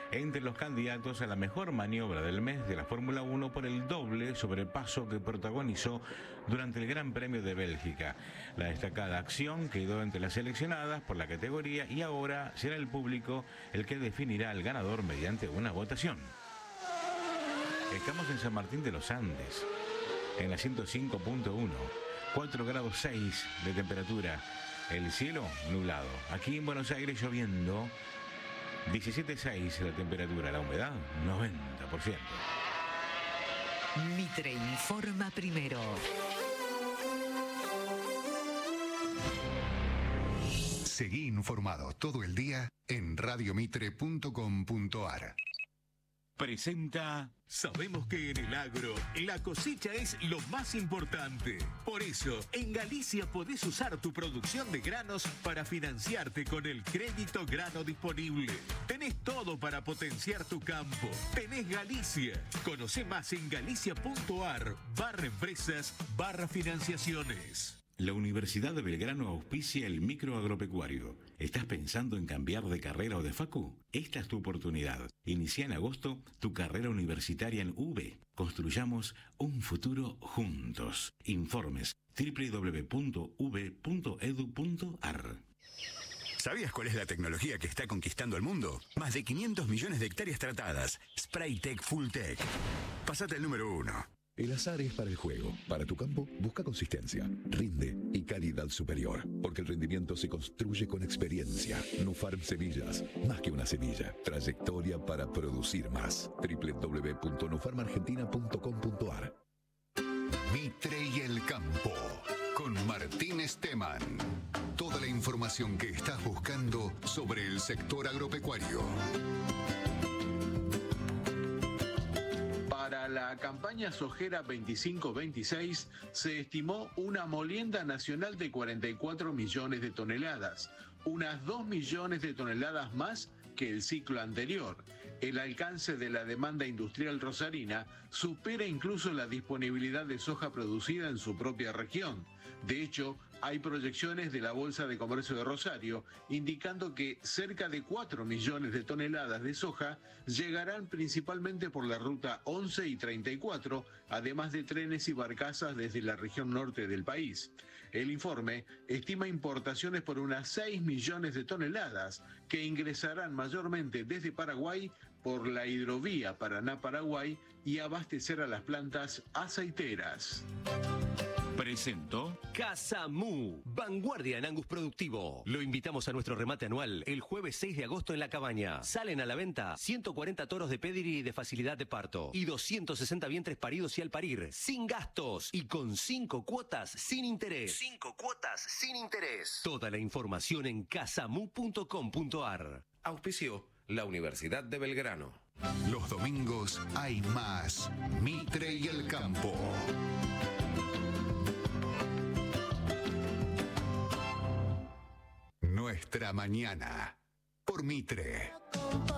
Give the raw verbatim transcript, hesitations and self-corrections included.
entre los candidatos a la mejor maniobra del mes de la Fórmula uno por el doble sobrepaso que protagonizó durante el Gran Premio de Bélgica. La destacada acción quedó entre las seleccionadas por la categoría y ahora será el público el que definirá al ganador mediante una votación. Estamos en San Martín de los Andes, en la ciento cinco punto uno, cuatro grados seis de temperatura, el cielo nublado. Aquí en Buenos Aires lloviendo, diecisiete punto seis la temperatura, la humedad noventa por ciento. Mitre informa primero. Seguí informado todo el día en radio mitre punto com punto ar. Presenta. Sabemos que en el agro la cosecha es lo más importante. Por eso, en Galicia podés usar tu producción de granos para financiarte con el crédito grano disponible. Tenés todo para potenciar tu campo. Tenés Galicia. Conocé más en galicia.ar barra empresas barra financiaciones. La Universidad de Belgrano auspicia el microagropecuario. ¿Estás pensando en cambiar de carrera o de facu? Esta es tu oportunidad. Inicia en agosto tu carrera universitaria en U B. Construyamos un futuro juntos. Informes doble u doble u doble u punto u b punto e d u punto a r. ¿Sabías cuál es la tecnología que está conquistando el mundo? Más de quinientos millones de hectáreas tratadas. Spraytec Fulltech. Pasate el número uno. El azar es para el juego. Para tu campo, busca consistencia, rinde y calidad superior. Porque el rendimiento se construye con experiencia. Nufarm Semillas, más que una semilla. Trayectoria para producir más. doble u doble u doble u punto nufarm argentina punto com punto ar. Mitre y el campo, con Martín Esteban. Toda la información que estás buscando sobre el sector agropecuario. Para la campaña sojera veinticinco veintiséis se estimó una molienda nacional de cuarenta y cuatro millones de toneladas, unas dos millones de toneladas más que el ciclo anterior. El alcance de la demanda industrial rosarina supera incluso la disponibilidad de soja producida en su propia región. De hecho, hay proyecciones de la Bolsa de Comercio de Rosario indicando que cerca de cuatro millones de toneladas de soja llegarán principalmente por la ruta once y treinta y cuatro, además de trenes y barcazas desde la región norte del país. El informe estima importaciones por unas seis millones de toneladas que ingresarán mayormente desde Paraguay por la hidrovía Paraná-Paraguay y abastecer a las plantas aceiteras. Presentó Casamú, vanguardia en Angus productivo. Lo invitamos a nuestro remate anual el jueves seis de agosto en La Cabaña. Salen a la venta ciento cuarenta toros de pedigree de facilidad de parto y doscientos sesenta vientres paridos y al parir, sin gastos y con cinco cuotas sin interés. Cinco cuotas sin interés. Toda la información en casamú punto com punto ar. Auspició la Universidad de Belgrano. Los domingos hay más Mitre y el campo. Nuestra mañana por Mitre.